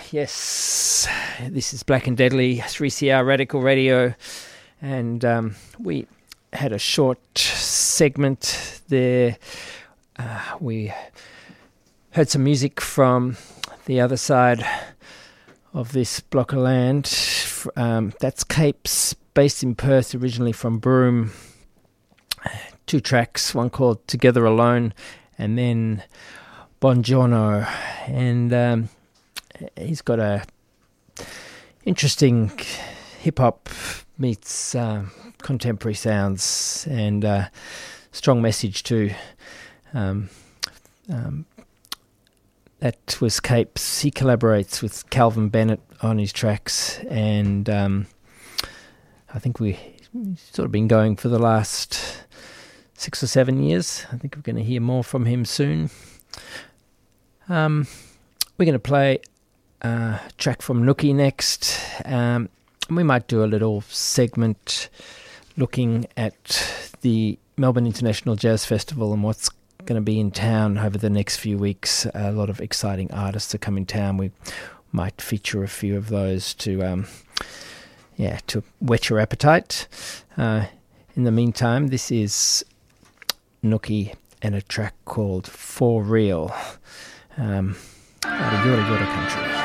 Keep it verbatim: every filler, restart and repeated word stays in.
Yes, this is Black and Deadly, three C R Radical Radio, and um, we had a short segment there. Uh, we heard some music from the other side of this block of land. Um, that's Capes, based in Perth, originally from Broome. Two tracks, one called Together Alone, and then Buongiorno. And um, he's got a interesting hip-hop meets uh, contemporary sounds, and uh, strong message too. Um, um, that was Capes. He collaborates with Calvin Bennett on his tracks, and um, I think we sort of been going for the last six or seven years. I think we're going to hear more from him soon. Um, we're going to play a track from Nookie next. Um, we might do a little segment looking at the Melbourne International Jazz Festival and what's going to be in town over the next few weeks. A lot of exciting artists are coming town. We might feature a few of those to, um, yeah, to whet your appetite. Uh, in the meantime, this is Nookie and a track called For Real, um, out of Yoda Yoda country.